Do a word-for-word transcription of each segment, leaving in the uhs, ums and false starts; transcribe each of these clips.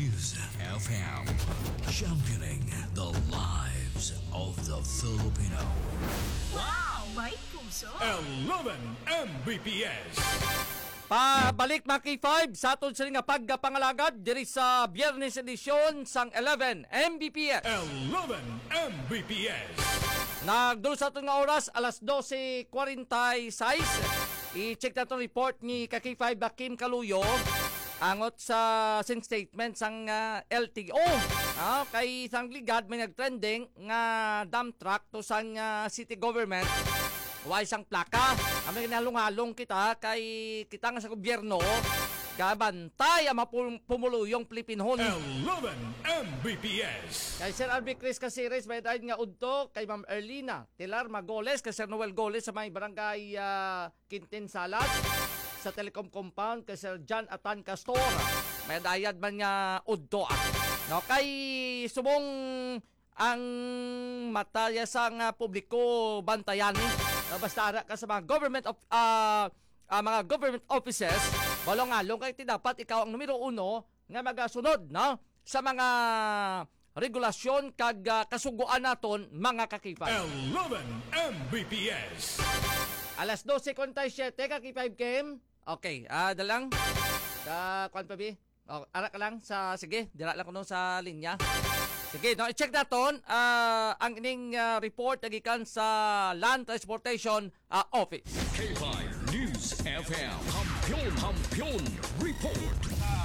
News F M. Championing the lives of the Filipino. Wow! May puso! eleven M B P S. Pabalik mga K five sa atong sa nga pagpangalagad diri sa Biyernes edisyon sang eleven M B P S. eleven M B P S. Nagdulo sa atong nga oras alas dose forty-six. I-check na itong report ni K five Kim Kaluyo angot sa sin statement sang uh, L T O. Ah, kay sang ligad may nagtrending nga dump truck to sang uh, city government. Why sang plaka? Aming nalungalong kita kay kita nga sa gobyerno gabantay ang mapumuluyong Pilipinhon. eleven M B P S. Kay Sir Albi Chris Casires may dahil nga udto kay Ma'am Erlina Tilar Magoles kay Sir Noel Goles sa may barangay uh, Quintin Salas sa Telecom Compound kay Sir John Atan Castor may dayad man nga udto ah. No kay subong ang mataya sang uh, publiko bantayan ni uh, basta ara ka sa mga government of uh, uh, mga government offices walo nga long kay ti dapat ikaw ang numero uno nga magasunod no sa mga regulasyon kag uh, kasuguan naton mga kakipay. eleven M B P S. Alas dose forty-seven kakipay Kim. Okay, ah uh, dalang. Da kwan pa bi. Oh, ara ka lang sa sige, dira lang kuno sa linya. Sige, no, i-check naton uh, ang ining uh, report nagikan sa Land Transportation uh, Office. K five News F M. Kampiyon, Kampiyon Report.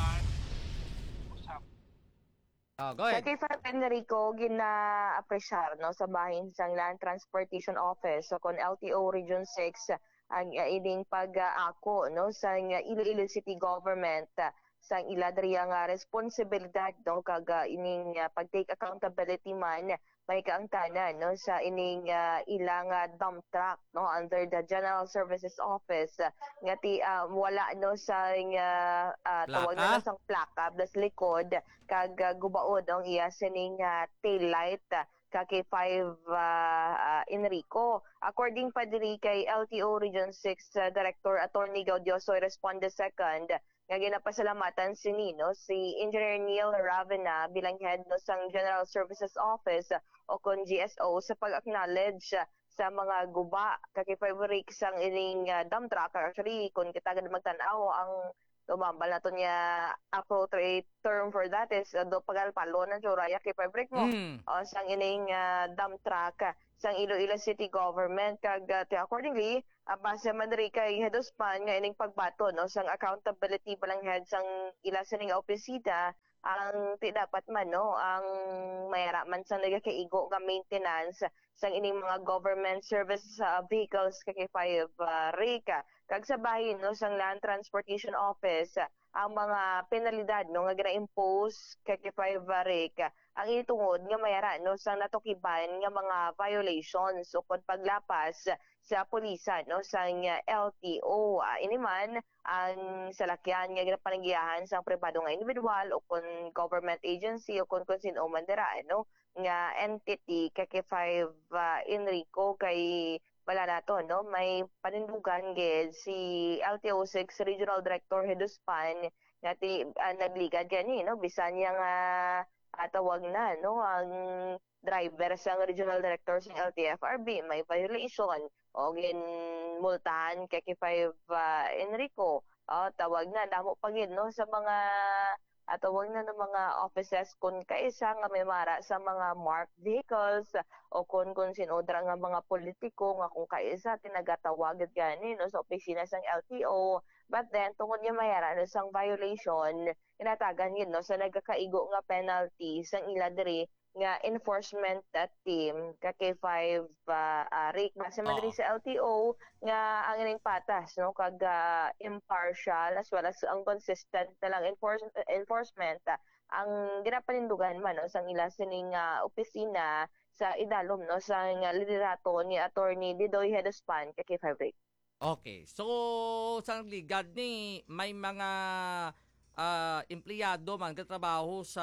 Oh, go ahead. Kay Fat Enrico, gina-apresyar no, sa bahin sang Land Transportation Office so kon L T O Region six ang uh, ining pag-ako no, sa uh, Iloilo City Government uh, sang ila diri nga responsibilidad no kag uh, ining uh, pag-take accountability man may kaangtanan no sa ining uh, ilang uh, dump truck no under the General Services Office uh, ngati uh, wala no sa uh, uh, tawag na no, sang plaka plus likod kag uh, gubaod ang iya sining uh, tail light uh, ka K five uh, uh, Enrico. According pa diri kay L T O Region six uh, Director Attorney Gaudioso Responde second nga ginapasalamatan si Nino, si Engineer Neil Ravena bilang head no sang General Services Office o kon G S O sa pag-acknowledge sa mga guba kay favorite sang ining uh, dump truck. Actually kung kita gid magtan-aw ang tumambal nato niya appropriate term for that is uh, do pagalpalo na juraya kay fabric mo Mm. o sang ining uh, dump truck uh, sang Iloilo City Government kag uh, accordingly uh, base man diri kay head of span nga ining pagbato no sang accountability palang head sang ila sining opisina ang ti dapat man no ang mayara man sang nagakaigo nga maintenance sang ining mga government service uh, vehicles kay five uh, rika kag sa bahin no sang Land Transportation Office uh, ang mga penalidad no nga gina-impose kay five uh, rika ang itungod nga mayara no sang natukiban nga mga violations o kon paglapas sa pulisan no sang uh, L T O uh, ini man ang salakyan nga ginapananggiyahan sang pribado nga individual o kon government agency o kon kung sino man dira no nga entity kay five uh, Enrico kay wala nato no may panindugan gid si L T O six Regional Director Heduspan nga ti uh, nagligad kani no bisan niya nga uh, tawag na no ang driver sa Regional Director sa L T F R B may violation o gin multahan kay five uh, Enrico uh, tawag na damo pagid no sa mga at tawag na ng mga offices kung kaisa nga may mara sa mga marked vehicles o kung kung sinodra nga mga politiko nga kung kaisa tinagatawag gani no sa opisina sang L T O but then tungod niya mayara no sang violation inatagan yun no sa nagakaigo nga penalty sang ila diri nga enforcement that team ka K five uh, uh, Rick base man diri sa L T O nga ang ining patas no kag uh, impartial as well as ang consistent na lang enforce, enforcement uh, ang ginapanindugan man no sang ila sining uh, opisina sa idalom no sa uh, liderato ni Attorney Didoy Hedospan ka K five Rick. Okay. So sa ligad ni may mga uh, empleyado man katrabaho sa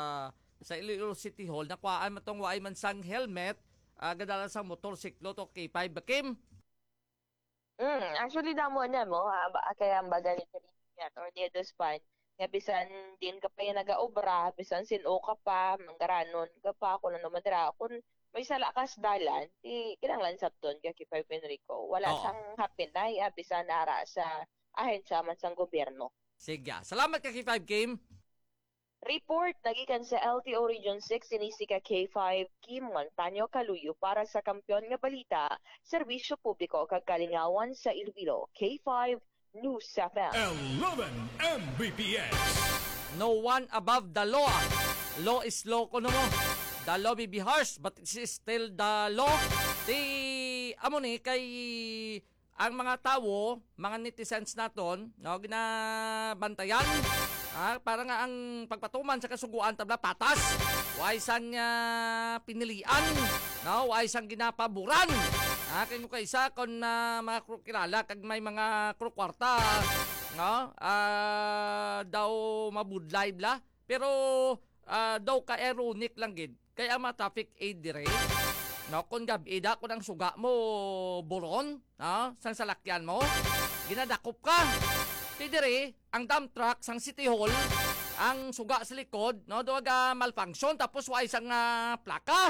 sa Iloilo City Hall nakuhaan matong waay man sang helmet uh, gadalan sa motorsiklo to K five Kim. Mm, actually damo na mo ha, kaya ang baga ni Teresa or Hedospan nga bisan din ka pa yung nagaobra, bisan sino ka pa, manggaranon ka pa, kung ano madara, kung may salakas dalan, di kinanglan sabton ka kay Five Enrico. Wala Oo. sang hapin na, ya, bisan nara sa ahensya man sang gobyerno. Sige. Salamat ka kay five Kim. Report nagikan sa L T O Region six sinisi ka K five Kim Montaño Kaluyo para sa Kampiyon nga Balita, Serbisyo Publiko kag Kalingawan sa Iloilo. K five News F M. eleven M B P S. No one above the law. Law is law ko mo. The law may be harsh, but it is still the law. Di, amo ni, kay ang mga tao, mga netizens naton, no, ginabantayan, ah, para nga ang pagpatuman sa kasuguan tabla patas, waisan nga pinilian, no, waisan ginapaboran. Ah, kay kay isa kon na mga crew kilala kag may mga crew kwarta, no, ah, daw mabudlay bla, pero ah, daw ka ironic lang gid. Kaya ma traffic aid dire. No, kung gabi da ko nang suga mo buron, no, sang salakyan mo, ginadakop ka. Ti dire ang dump truck sang City Hall, ang suga sa likod, no, duwaga malfunction tapos wa isang uh, plaka.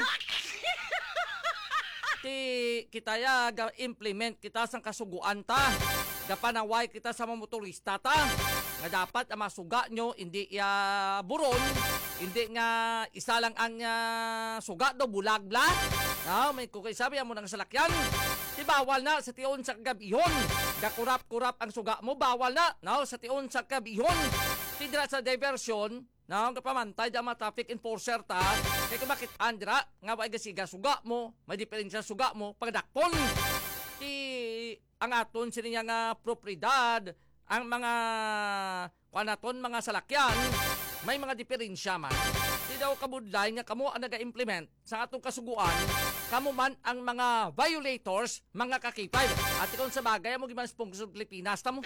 Ti kita ya ga implement kita sang kasuguan ta. Gapanaway kita sa mga motorista ta. Nga dapat ang masuga nyo hindi ya buron, hindi nga isa lang ang uh, suga do bulag bla. No, may kukay sabi mo ng salakyan. Di bawal na sa tiyon sa gabihon. Gakurap-kurap ang suga mo, bawal na. No, sa tiyon sa gabihon. Tidra sa diversion, no, kapamantay da mga traffic enforcer ta. Kaya kung bakit andra, nga ba gasiga suga mo, may diferensya suga mo, pagdakpon. Ti ang aton siniya nga propriedad, ang mga kuanaton mga salakyan, may mga diferensya man. Di daw kabudlay nga kamo ang naga-implement sa atong kasuguan, kamo man ang mga violators, mga kakipay. At ikon sa bagay mo giman sponsor Pilipinas tamo.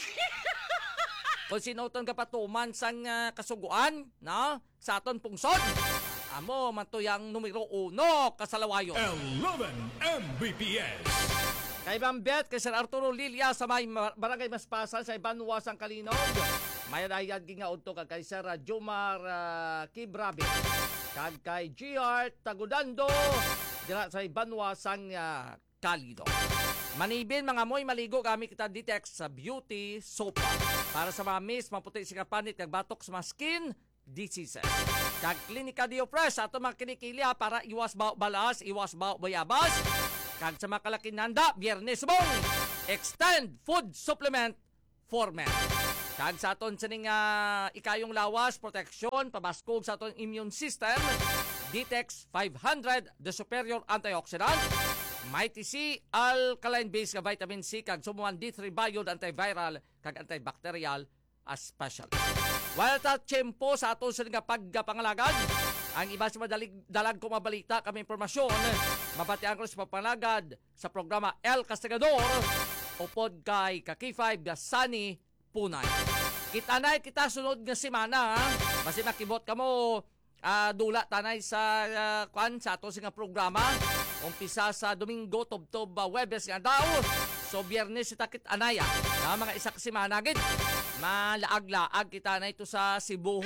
Kung sinuton ka patuman sang uh, kasuguan, no, sa aton pungsod, amo man to yang numero uno kasalawayon. eleven M B P S. Kay Bambet, kay Sir Arturo Lilia sa may barangay Maspasan sa Ibanwas ang Kalinog. May rayad gingaod to kay Sir Jomar uh, Kibrabe. Kag kay G R Tagudando dira sa Ibanwas ang uh, Kalinog. Manibin mga moy maligo kami kita Ditex sa Beauty Soap para sa mga miss maputi si kapanit kag batok sa mga skin diseases. Kag Klinika Diofresh ato mga kinikilya para iwas ba balas, iwas ba bayabas. Kag sa mga kalakinanda, Biyernes mong Extend Food Supplement for Men. Kag sa aton sining uh, ikayong lawas, proteksyon, pabaskog sa aton immune system, Ditex five hundred, the superior antioxidant, Mighty C, alkaline-based nga vitamin C, kag sumuan D three Biod, antiviral, kag antibacterial, as special. Wala ta tiyempo sa aton sining nga pagpangalagad. Ang iba sa madalig dalag ko mabalita kami impormasyon, mabatian ko sa papanagad sa programa El Castigador upod kay Kaki five ga Sunny Punay. Kita na kita sunod nga semana, basi makibot ka mo uh, dula tanay sa uh, kwan sa ato nga programa. Umpisa sa Domingo, Tubtob, uh, Webes nga daw. So Biyernes ita kit anaya. Na mga isa ka semana gid. Malaag-laag kita na ito sa Cebu.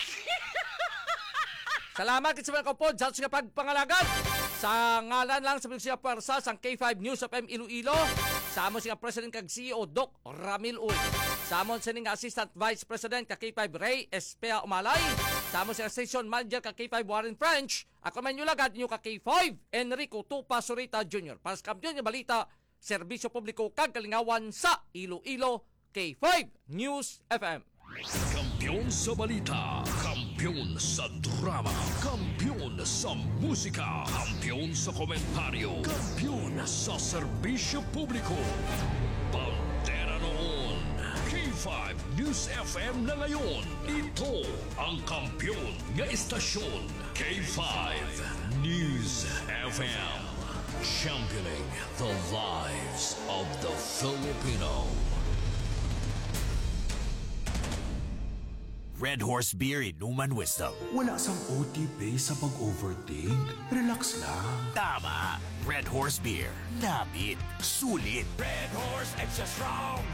Salamat sa mga kapod sa nga pagpangalagad. Sa ngalan lang sa Pilipinas Pwersa sa K five News of M Iloilo. Sa amon siya President kag C E O Doc Ramil Uy. Sa amon sining Assistant Vice President kag K five Ray Espea Umalay. Sa amon siya Station Manager kag K five Warren French. Ako man yung lagad nyo kag K five Enrico Tupa Surita Junior Para sa kampiyon yung balita, Serbisyo Publiko kag Kalingawan sa Iloilo. K five News F M. Kampiyon sa balita, kampiyon sa drama, kampiyon sa musika, kampiyon sa komentaryo, kampiyon sa serbisyo publiko. Bandera noon, K five News F M na ngayon. Ito ang kampiyon nga istasyon, K five News F M. Championing the lives of the Filipino. Red Horse Beer Inuman Wisdom. Wala sang O T P sa pag-overthink. Relax lang. Tama. Red Horse Beer. Labit. Sulit. Red Horse Extra Strong.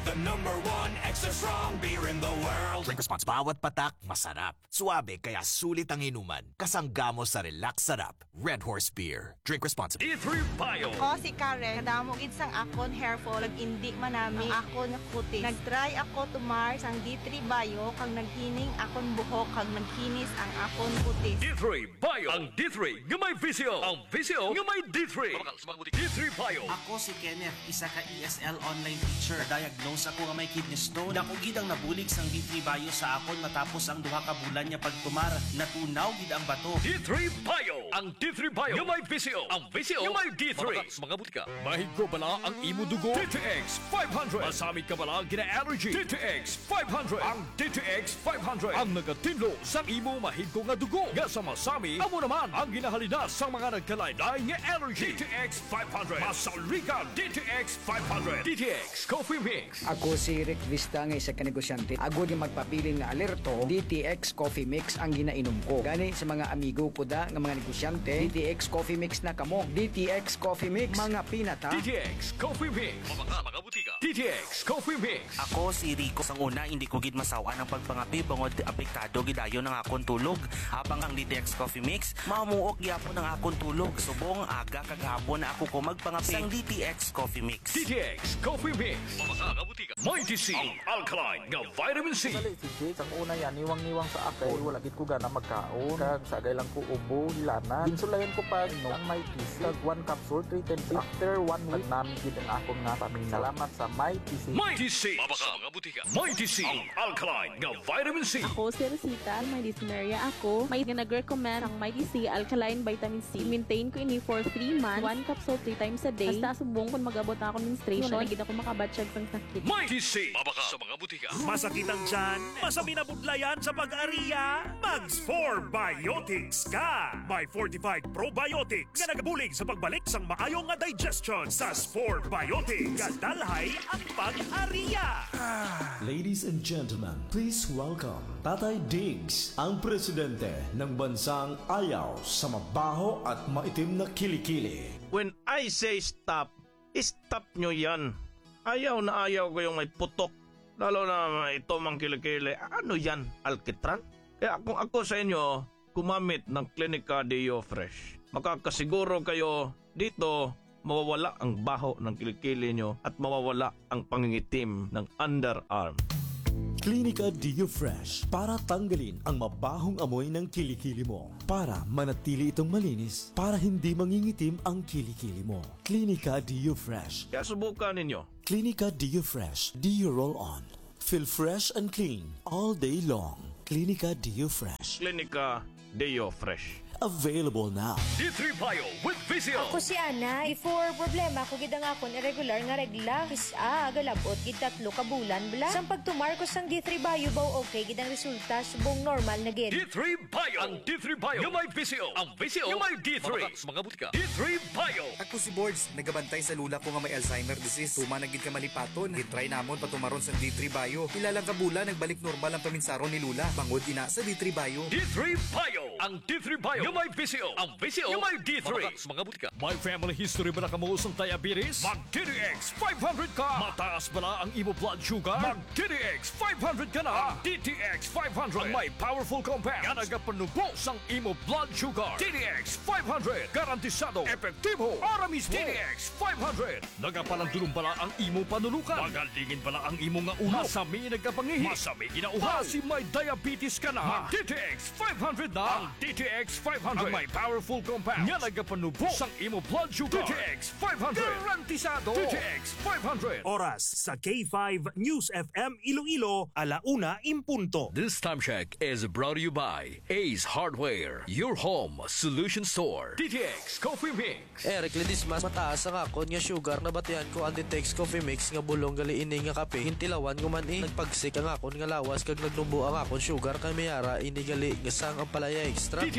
The number one extra strong beer in the world. Drink responsible. Bawat patak, masarap. Suabe, kaya sulit ang inuman. Kasanggamo sa relax sarap. Red Horse Beer. Drink responsibly. D three Bio. Ako si Karen, kadamo gid sang akon hair fall, indi man nami ang akon kutis. Nagtry ako tumar sang D three Bio kag naghining akon buhok kag nagkinis ang akon kutis. D three Bio. Ang D three nga may visio. Ang visio nga may D three. D three Bio. Ako si Kenneth, isa ka E S L online teacher. Diagnose ako nga may kidney stone. Dako gid ang nabulig sang D three Bio sa akon matapos ang duha ka bulan niya pagtumar. Natunaw gid ang bato. D three Bio. Ang D three Bio nga may visio. Ang visio nga may D three. Mga butika. Mahigko bala ang imo dugo. D T X five hundred. Masamit ka bala gina-allergy. D T X five hundred. Ang D T X five hundred. Ang nagatinlo sa imo mahigko nga dugo. Nga sa masami, amo naman ang ginahalina sa mga nagkalaylay nga allergy. D T X five hundred. Masalrika D T X five hundred. D T X Coffee Mix. Ako si Rick Vista nga isa ka negosyante. Agod yung magpapiling nga alerto, D T X Coffee Mix ang ginainom ko. Gani sa mga amigo ko da nga mga negosyante, D T X Coffee Mix na kamo. D T X Coffee Mix, mga pinata. D T X Coffee Mix. Mga mga butika. D T X Coffee Mix. Ako si Rico. Sang una, hindi ko gid masawa ng pagpangapi bangod apektado gidayon ng akon tulog. Habang ang D T X Coffee Mix, mamuok gyapon ng akon tulog. Subong aga kagahapon na ako ko magpangapi sang D T X Coffee Mix. D T X Coffee Mix. Mga mga butika. Mighty C. Ang alkaline nga vitamin C. Ang una yan, niwang-niwang sa akin. Wala gid ko gana magkaon. Kag sagay lang ko ubo, hilana. Insulayan ko pa no, ang Mighty C. Kag one capsule, three ten C. After one week, namin gid ang akong nga pamilya. Salamat sa Mighty C. Mighty C. Mga mga butika. Mighty C. Ang alkaline nga vitamin C. Ako si Rosita, may dysmenorrhea ako. May nag-recommend ang Mighty C Alkaline Vitamin C. Maintain ko ini for three months. One capsule three times a day. Basta subong kung mag-abot na ako menstruation. Wala gid ako makabatsyag sang sakit. Mighty C. Mabaka sa mga butika. Masakit ang tiyan, masami na budlayan sa pag-ariya, Mags four Biotics ka! May fortified probiotics nga nagabulig sa pagbalik sang maayong nga digestion sa four Biotics. Kadalhay ang pag-ariya! Ladies and gentlemen, please welcome Tatay Diggs, ang presidente ng bansang ayaw sa mabaho at maitim na kilikili. When I say stop, stop nyo yan. Ayaw na ayaw ko yung may putok. Lalo na ito mang kilikili. Ano yan? Alkitran? Kaya kung ako sa inyo, gumamit ng Clinica Deo Fresh. Makakasiguro kayo dito mawawala ang baho ng kilikili nyo at mawawala ang pangingitim ng underarm. Clinica Deo Fresh para tanggalin ang mabahong amoy ng kilikili mo. Para manatili itong malinis, para hindi mangingitim ang kilikili mo. Clinica Deo Fresh. Kaya subukan ninyo. Clinica Deo Fresh. Deo Roll On. Feel fresh and clean all day long. Clinica Deo Fresh. Clinica Deo Fresh. Available now. D three Bio with Visio. Ako si Ana. Before problema ko gid ang akon irregular nga regla. Isa galabot gid tatlo ka bulan bla. Sang pagtumar ko sang D three Bio baw okay gid ang resulta subong normal na gid. D three Bio. Ang D three Bio nga may Visio. Ang Visio nga may D three. Mga butika. D three Bio. Ako si Boards. Nagabantay sa lula ko nga may Alzheimer disease. Tuma na gid ka malipaton. Gitry namon patumaron sa D three Bio. Ilalang ka bulan nagbalik normal ang paminsaron ni lula. Bangod ina sa D three Bio. D three Bio. Ang D three Bio nga may Visio. Ang Visio nga may D three. Mga butika. May family history ba na kamuos ng diabetes? Mag D T X five hundred ka. Mataas ba na ang imo blood sugar? Mag D T X five hundred ka na. Ang D T X five hundred ang may powerful compound nga nagapanubos ang imo blood sugar. D T X five hundred garantisado, epektibo, para mismo. D T X five hundred nagapalandulong bala ang imo panulukan. Magalingin bala ang imo nga ulo. Masami nagapangihi. Masami ginauhaw. Si may diabetes ka na. Mag D T X five hundred na. Ang D T X five hundred ang may powerful compound nga nagapanubos ang imo blood sugar. D T X five hundred garantisado. D T X five hundred. Oras sa K five News F M Iloilo, alauna impunto. This time check is brought to you by Ace Hardware, your home solution store. D T X Coffee Mix. Eric Lidis mas mataas ang akon nga sugar na batian ko ang D T X Coffee Mix nga bulong gali ini nga kape. Hintilawan ko man eh. Nagpagsik ang akon nga lawas kag nagnubo ang akon sugar kay mayara ini gali nga sang ang palaya extra. D T X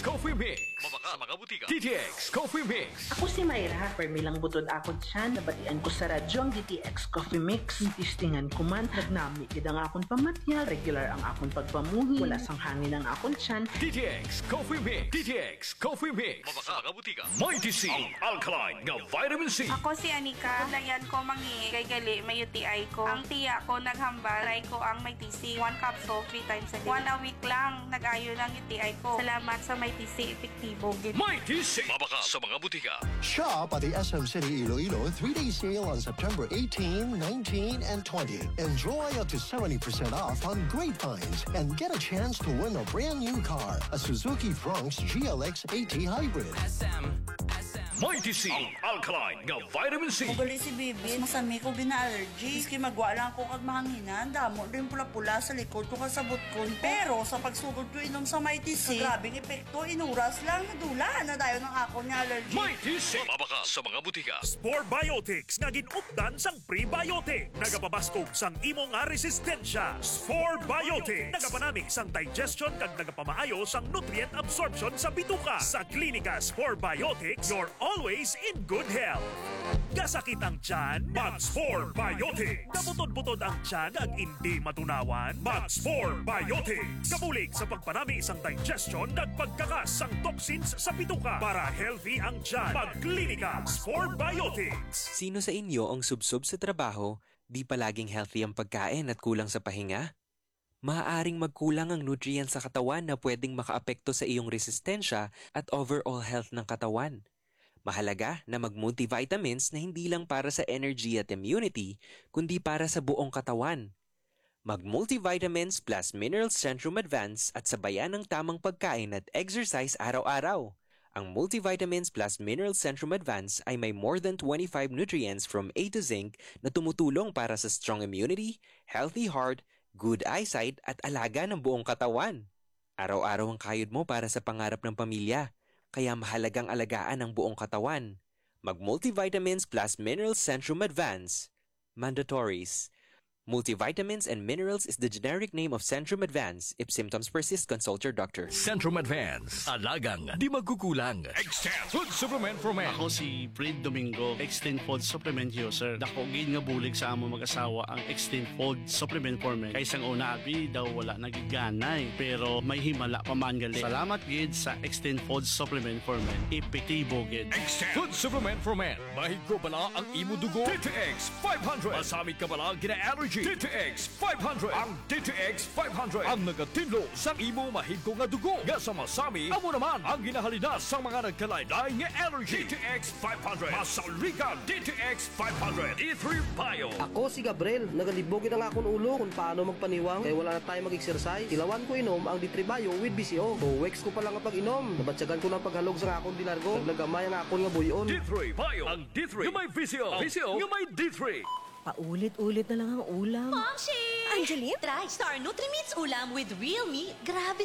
Coffee Mix. Mabaka sa mga butika. D T X Coffee Mix. Ako si Mayra, permilang butod ako dyan. Nabatian ko sa radyo ang D T X Coffee Mix. Itistingan ko man, nagnami kid ang akong pamatyal. Regular ang akong pagpamuhi. Wala sang hangin ang akong tiyan. D T X Coffee Mix. D T X Coffee Mix. Mabaka sa mga butika. Mighty C. Ang alkaline nga vitamin C. Ako si Anika. Layan ko mangi kay gali may U T I ko. Ang tiya ko naghambal. Try ko ang may T C. One capsule three times a day. One a week lang nag-ayo ng U T I ko. Salamat sa may T C epektibo. Mighty C. Mabaka sa mga butika. Shop at the S M City Iloilo three-day sale on September eighteenth, nineteenth, and twentieth. Enjoy up to seventy percent off on great finds and get a chance to win a brand new car, a Suzuki Bronx G L X eighty Hybrid. S M. Mighty C. Ang alkaline nga vitamin C. Ugali si Bibi, masami ko bina-allergy. Iski magwa lang ko kag mahanginan, damo rin pula-pula sa likod ko kasabot ko. Pero sa pagsugod ko inom sa Mighty C, grabing epekto, inuras lang, nadula na dayo ng ako ni allergy. Mighty C. Mabaka sa mga butika. Spore Biotics nga ginupdan sang prebiotic. Nagapabaskog sang imo nga resistensya. Spore Biotics. Nagapanami sang digestion kag nagapamaayo sang nutrient absorption sa bituka. Sa klinika Spore Biotics, you're always in good health. Gasakit ang tiyan, Mag-Spore Biotics. Kabutod-butod ang tiyan ag hindi matunawan, Mag-Spore Biotics. Kabulig sa pagpanami isang digestion at pagkakas sang toxins sa bituka para healthy ang tiyan. Magklinika Spore Biotics. Sino sa inyo ang subsob sa trabaho, di palaging healthy ang pagkain at kulang sa pahinga? Maaaring magkulang ang nutrients sa katawan na pwedeng makaapekto sa iyong resistensya at overall health ng katawan. Mahalaga na mag-multivitamins na hindi lang para sa energy at immunity, kundi para sa buong katawan. Mag-multivitamins plus Minerals Centrum Advance at sabayan ng tamang pagkain at exercise araw-araw. Ang Multivitamins plus Minerals Centrum Advance ay may more than twenty-five nutrients from A to zinc na tumutulong para sa strong immunity, healthy heart, good eyesight at alaga ng buong katawan. Araw-araw ang kayod mo para sa pangarap ng pamilya. Kaya mahalagang alagaan ang buong katawan. Mag-Multivitamins plus Minerals Centrum Advance. Mandatories. Multivitamins and Minerals is the generic name of Centrum Advance. If symptoms persist, consult your doctor. Centrum Advance. Alagang di magkukulang. Extend Food Supplement for Men. Ako si Fred Domingo, Extend Food Supplement user. Dako gid nga bulig sa amo mag-asawa ang Extend Food Supplement for Men. Kaysang una abi daw wala nagiganay, pero may himala pa man gali. Salamat gid sa Extend Food Supplement for Men. Epektibo gid. Extend Food Supplement for Men. Mahigko bala ang imo dugo. D T X five hundred. Masamit ka bala gina-allergy. D T X five hundred. Ang D T X five hundred ang nagatinlo sa imo mahigko nga dugo. Nga sa masami, amo naman ang ginahalinas sa mga nagkalaylay nga allergy. D T X five hundred. Masaulika D T X five hundred. D three Bio. Ako si Gabriel. Nagalibogin ang akong ulo kung paano magpaniwang kaya wala na tayo mag-exercise. Tilawan ko inom ang D three Bio with B C O. two weeks ko pa lang ang pag-inom. Nabatsagan ko ng paghalog sa akong dilargo. Naglagamay ang akong nga buyon. D three Bio. Ang D three nga may B C O. B C O nga may D three. Paulit-ulit na lang ang ulam. Momshi! Angeline? Try Star Nutrimits ulam with real meat. Grabe